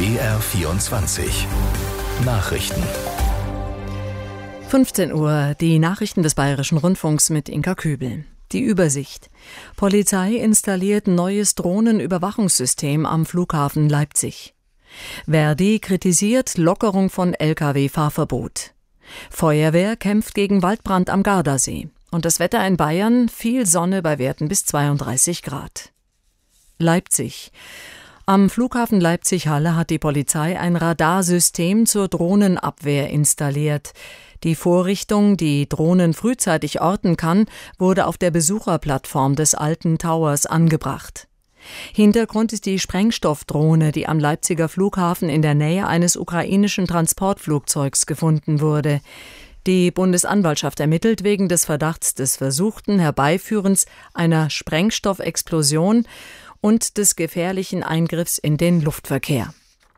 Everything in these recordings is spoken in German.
BR24 Nachrichten. 15 Uhr, die Nachrichten des Bayerischen Rundfunks mit Inka Kübel. Die Übersicht. Polizei installiert neues Drohnenüberwachungssystem am Flughafen Leipzig. Verdi kritisiert Lockerung von Lkw-Fahrverbot. Feuerwehr kämpft gegen Waldbrand am Gardasee. Und das Wetter in Bayern, viel Sonne bei Werten bis 32 Grad. Leipzig. Am Flughafen Leipzig-Halle hat die Polizei ein Radarsystem zur Drohnenabwehr installiert. Die Vorrichtung, die Drohnen frühzeitig orten kann, wurde auf der Besucherplattform des alten Towers angebracht. Hintergrund ist die Sprengstoffdrohne, die am Leipziger Flughafen in der Nähe eines ukrainischen Transportflugzeugs gefunden wurde. Die Bundesanwaltschaft ermittelt wegen des Verdachts des versuchten Herbeiführens einer Sprengstoffexplosion und des gefährlichen Eingriffs in den Luftverkehr.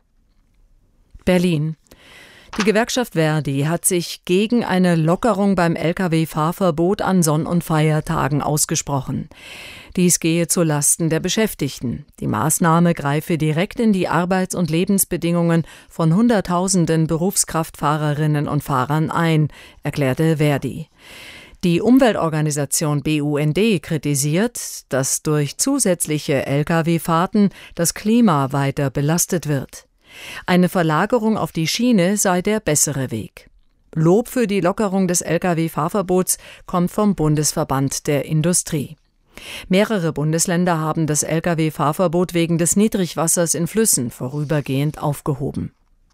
Berlin. Die Gewerkschaft Verdi hat sich gegen eine Lockerung beim Lkw-Fahrverbot an Sonn- und Feiertagen ausgesprochen. Dies gehe zulasten der Beschäftigten. Die Maßnahme greife direkt in die Arbeits- und Lebensbedingungen von Hunderttausenden Berufskraftfahrerinnen und Fahrern ein, erklärte Verdi. Die Umweltorganisation BUND kritisiert, dass durch zusätzliche Lkw-Fahrten das Klima weiter belastet wird. Eine Verlagerung auf die Schiene sei der bessere Weg. Lob für die Lockerung des Lkw-Fahrverbots kommt vom Bundesverband der Industrie. Mehrere Bundesländer haben das Lkw-Fahrverbot wegen des Niedrigwassers in Flüssen vorübergehend aufgehoben.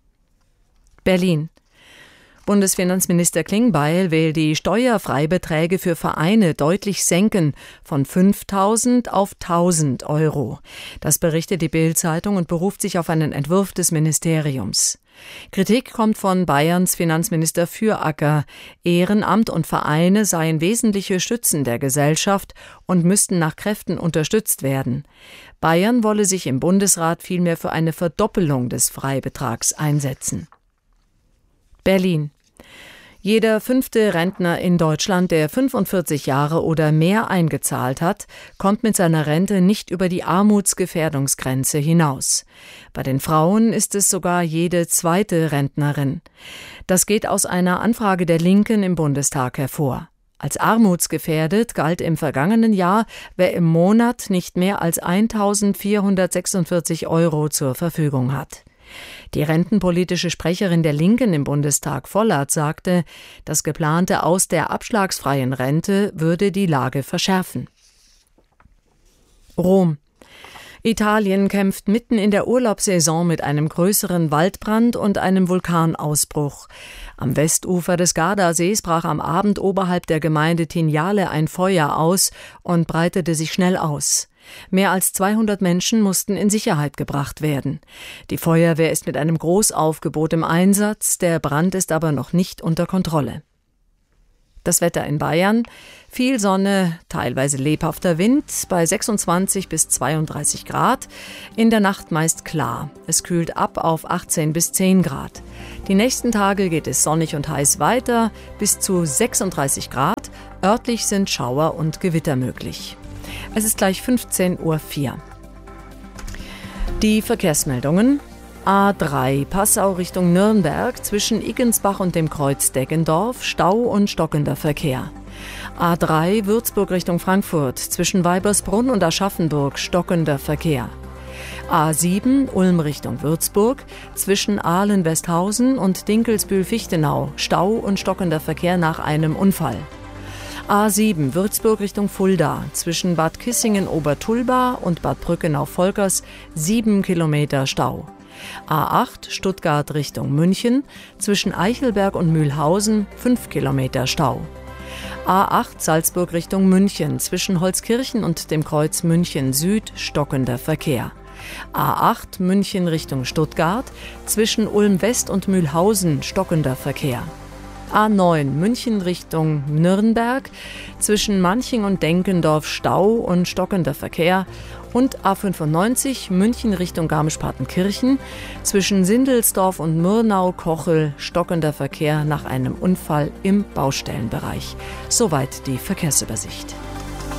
Berlin. Bundesfinanzminister Klingbeil will die Steuerfreibeträge für Vereine deutlich senken, von 5.000 auf 1.000 Euro. Das berichtet die Bild-Zeitung und beruft sich auf einen Entwurf des Ministeriums. Kritik kommt von Bayerns Finanzminister Füracker. Ehrenamt und Vereine seien wesentliche Stützen der Gesellschaft und müssten nach Kräften unterstützt werden. Bayern wolle sich im Bundesrat vielmehr für eine Verdoppelung des Freibetrags einsetzen. Berlin. Jeder 5. Rentner in Deutschland, der 45 Jahre oder mehr eingezahlt hat, kommt mit seiner Rente nicht über die Armutsgefährdungsgrenze hinaus. Bei den Frauen ist es sogar jede 2. Rentnerin. Das geht aus einer Anfrage der Linken im Bundestag hervor. Als armutsgefährdet galt im vergangenen Jahr, wer im Monat nicht mehr als 1.446 Euro zur Verfügung hat. Die rentenpolitische Sprecherin der Linken im Bundestag, Vollert, sagte, das geplante Aus der abschlagsfreien Rente würde die Lage verschärfen. Rom. Italien kämpft mitten in der Urlaubssaison mit einem größeren Waldbrand und einem Vulkanausbruch. Am Westufer des Gardasees brach am Abend oberhalb der Gemeinde Tignale ein Feuer aus und breitete sich schnell aus. Mehr als 200 Menschen mussten in Sicherheit gebracht werden. Die Feuerwehr ist mit einem Großaufgebot im Einsatz, der Brand ist aber noch nicht unter Kontrolle. Das Wetter in Bayern: viel Sonne, teilweise lebhafter Wind bei 26 bis 32 Grad. In der Nacht meist klar. Es kühlt ab auf 18 bis 10 Grad. Die nächsten Tage geht es sonnig und heiß weiter, bis zu 36 Grad. Örtlich sind Schauer und Gewitter möglich. Es ist gleich 15.04 Uhr. Die Verkehrsmeldungen. A3 Passau Richtung Nürnberg zwischen Iggensbach und dem Kreuz Deggendorf, Stau und stockender Verkehr. A3 Würzburg Richtung Frankfurt zwischen Weibersbrunn und Aschaffenburg, stockender Verkehr. A7 Ulm Richtung Würzburg zwischen Ahlen-Westhausen und Dinkelsbühl-Fichtenau, Stau und stockender Verkehr nach einem Unfall. A7 Würzburg Richtung Fulda zwischen Bad Kissingen-Obertulba und Bad Brückenau-Volkers 7 Kilometer Stau. A8 Stuttgart Richtung München zwischen Eichelberg und Mühlhausen 5 Kilometer Stau. A8 Salzburg Richtung München zwischen Holzkirchen und dem Kreuz München Süd stockender Verkehr. A8 München Richtung Stuttgart zwischen Ulm West und Mühlhausen stockender Verkehr. A9 München Richtung Nürnberg zwischen Manching und Denkendorf Stau und stockender Verkehr und A95 München Richtung Garmisch-Partenkirchen zwischen Sindelsdorf und Murnau-Kochel stockender Verkehr nach einem Unfall im Baustellenbereich. Soweit die Verkehrsübersicht.